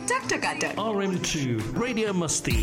टकटकाटक RM2 Radio Musti.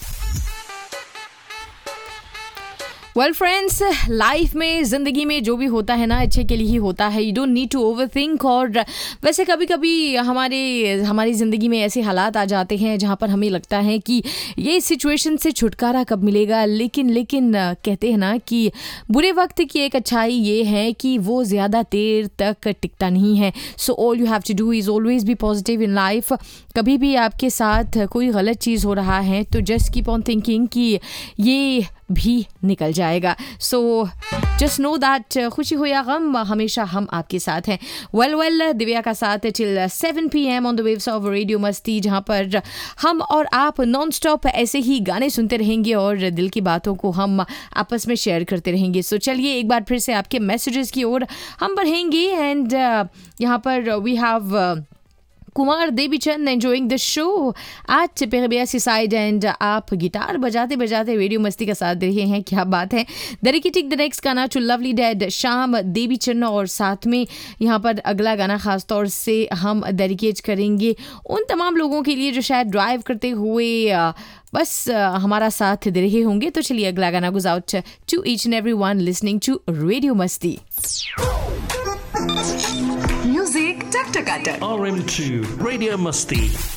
Well friends, life में ज़िंदगी में जो भी होता है ना अच्छे के लिए ही होता है. You don't need to overthink. और वैसे कभी कभी हमारी ज़िंदगी में ऐसे हालात आ जाते हैं जहाँ पर हमें लगता है कि ये सिचुएशन से छुटकारा कब मिलेगा. लेकिन कहते हैं ना कि बुरे वक्त की एक अच्छाई ये है कि वो ज़्यादा देर तक टिकता नहीं है. So all you have to do is always be positive in life. कभी भी आपके साथ कोई गलत चीज़ हो रहा है तो जस्ट कीप ऑन थिंकिंग कि ये भी निकल जाएगा. सो जस्ट नो दैट खुशी हो या गम हमेशा हम आपके साथ हैं. वेल दिव्या का साथ till 7 PM on the waves of radio मस्ती, जहाँ पर हम और आप नॉन स्टॉप ऐसे ही गाने सुनते रहेंगे और दिल की बातों को हम आपस में शेयर करते रहेंगे. सो चलिए एक बार फिर से आपके मैसेजेस की ओर हम बढ़ेंगे. एंड यहाँ पर we have Kumar Devichand enjoying the show at पेरबियासी side. And आप गिटार बजाते बजाते रेडियो मस्ती का साथ दे रहे हैं. क्या बात है. डेडिकेटिंग द नेक्स्ट गाना टू लवली डेड शाम देवीचंद. और साथ में यहाँ पर अगला गाना खास तौर से हम डेडिकेट करेंगे उन तमाम लोगों के लिए जो शायद ड्राइव करते हुए बस हमारा साथ दे रहे होंगे. तो चलिए अगला गाना goes out to each and everyone listening to radio मस्ती. Music टकटकाटक RM2 Radio Musti.